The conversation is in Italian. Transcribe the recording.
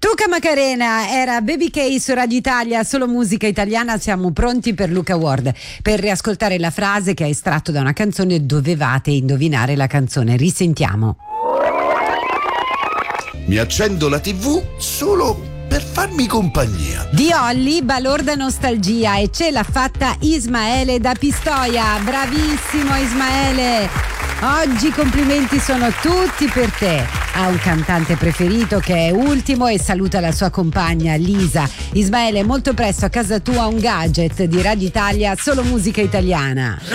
Luca Macarena era Baby K su Radio Italia, solo musica italiana. Siamo pronti per Luca Award, per riascoltare la frase che ha estratto da una canzone. Dovevate indovinare la canzone, risentiamo. Mi accendo la TV solo per farmi compagnia. Di Olli, balorda nostalgia, e ce l'ha fatta Ismaele da Pistoia. Bravissimo Ismaele! Oggi i complimenti sono tutti per te. Ha un cantante preferito che è ultimo e saluta la sua compagna Lisa. Ismaele, molto presto a casa tua un gadget di Radio Italia, solo musica italiana.